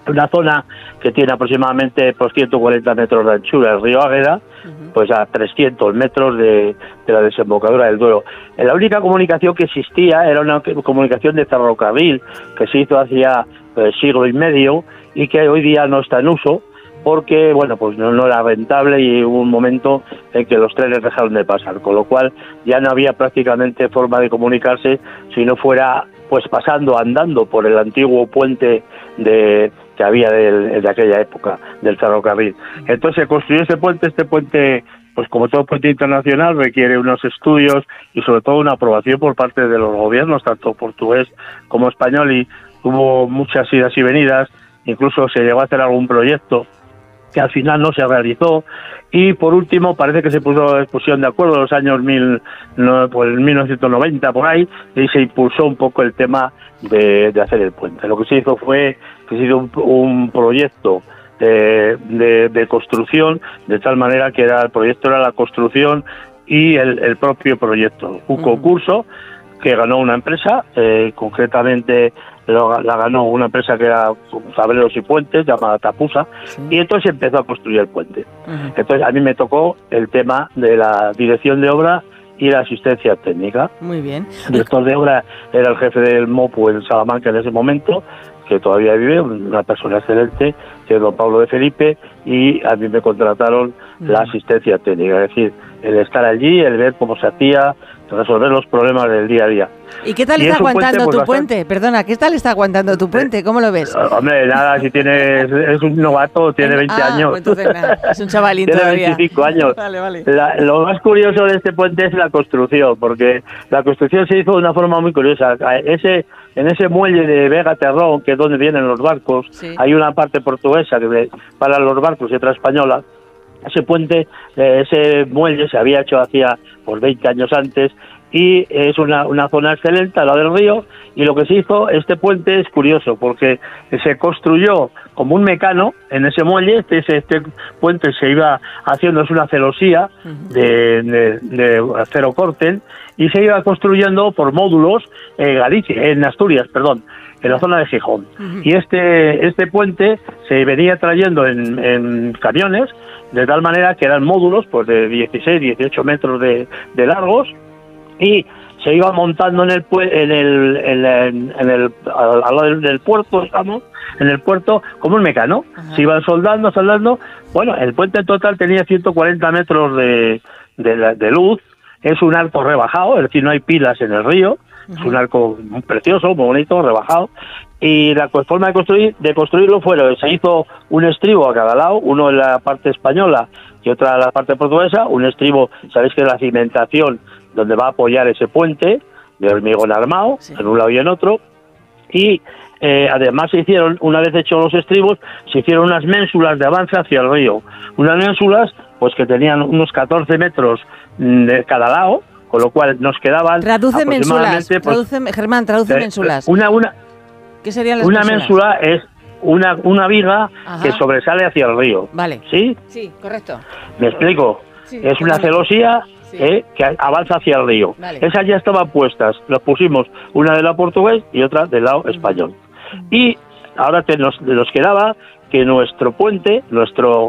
una zona que tiene aproximadamente 140 metros de anchura, el río Águeda, pues a 300 metros de la desembocadura del Duero. La única comunicación que existía era una comunicación de ferrocarril que se hizo hacía siglo y medio y que hoy día no está en uso porque, bueno, pues no era rentable y hubo un momento en que los trenes dejaron de pasar, con lo cual ya no había prácticamente forma de comunicarse si no fuera pues pasando, andando por el antiguo puente que había de aquella época, del ferrocarril. Entonces se construyó este puente, pues como todo puente internacional, requiere unos estudios y sobre todo una aprobación por parte de los gobiernos, tanto portugués como español, y hubo muchas idas y venidas, incluso se llegó a hacer algún proyecto que al final no se realizó, y por último parece que se pusieron de acuerdo en los años 1990 por ahí, y se impulsó un poco el tema de hacer el puente. Lo que se hizo fue que se hizo un proyecto de construcción, de tal manera que el proyecto era la construcción y el propio proyecto. Un concurso que ganó una empresa, concretamente la ganó una empresa que era Tableros y Puentes, llamada Tapusa, y entonces empezó a construir el puente. Entonces a mí me tocó el tema de la dirección de obra y la asistencia técnica. Muy bien. El director de obra era el jefe del MOPU en Salamanca en ese momento, que todavía vive, una persona excelente, que es don Pablo de Felipe, y a mí me contrataron la asistencia técnica, es decir, el estar allí, el ver cómo se hacía, resolver los problemas del día a día. ¿Y qué tal está aguantando tu puente? Perdona, ¿qué tal está aguantando tu puente? ¿Cómo lo ves? Hombre, nada, si es un novato, tiene 20 años. Pues entonces nada, es un chavalín tiene todavía. 25 años. Vale. Lo más curioso de este puente es la construcción, porque la construcción se hizo de una forma muy curiosa. En ese muelle de Vega Terrón, que es donde vienen los barcos, hay una parte portuguesa que para los barcos y otra española. Ese puente, ese muelle se había hecho hacía 20 años antes, y es una zona excelente al lado del río, y lo que se hizo, este puente es curioso porque se construyó como un mecano en ese muelle. Este puente se iba haciendo, es una celosía de acero corten, y se iba construyendo por módulos en Asturias, en la zona de Gijón. Y este puente se venía trayendo en camiones, de tal manera que eran módulos pues de 16, 18 metros de largos, y se iba montando al lado del puerto, en el puerto, como un mecano. Se iban soldando. Bueno, el puente en total tenía 140 metros de luz. Es un arco rebajado, es decir, no hay pilas en el río. Es un arco muy precioso, muy bonito, rebajado. Y la forma de construirlo se hizo un estribo a cada lado, uno en la parte española y otra en la parte portuguesa. Un estribo, sabéis que es la cimentación donde va a apoyar ese puente, de hormigón armado, en un lado y en otro. Y además se hicieron, una vez hechos los estribos, se hicieron unas ménsulas de avance hacia el río. Unas ménsulas pues que tenían unos 14 metros de cada lado, con lo cual nos quedaban traduce ménsulas. Germán, traduce ménsulas. ¿Qué serían las ménsulas? Una ménsula es una viga que sobresale hacia el río. Vale. ¿Sí? Sí, correcto. ¿Me explico? Sí, es una celosía que avanza hacia el río. Vale. Esas ya estaban puestas. Las pusimos una del lado portugués y otra del lado español. Y ahora nos quedaba que nuestro puente, nuestro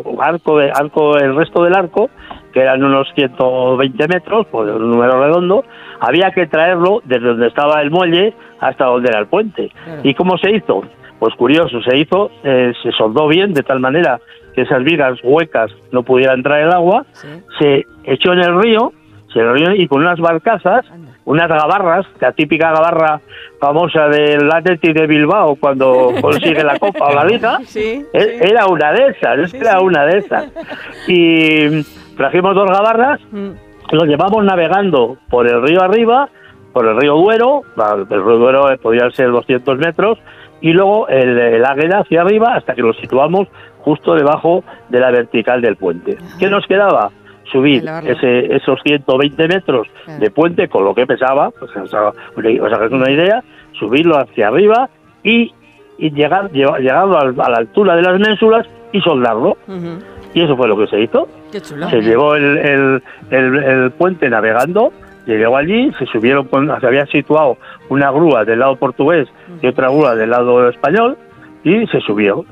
el resto del arco, que eran unos 120 metros, por un número redondo, había que traerlo desde donde estaba el muelle hasta donde era el puente. Claro. ¿Y cómo se hizo? Pues curioso, se soldó bien, de tal manera que esas vigas huecas no pudiera entrar el agua, se echó en el río, y con unas barcazas, unas gabarras, la típica gabarra famosa del Athletic de Bilbao cuando consigue la Copa o la Liga, era una de esas. Y trajimos 2 gabarras, los llevamos navegando por el río arriba, por el río Duero. El río Duero podía ser 200 metros, y luego el Águeda hacia arriba hasta que lo situamos justo debajo de la vertical del puente. ¿Qué nos quedaba? Subir esos 120 metros de puente con lo que pesaba, pues os hagáis una idea, subirlo hacia arriba y llegando a la altura de las ménsulas y soldarlo. Y eso fue lo que se hizo. Qué chulo. Se llevó el puente navegando, llegó allí, se había situado una grúa del lado portugués y otra grúa del lado español, y se subió.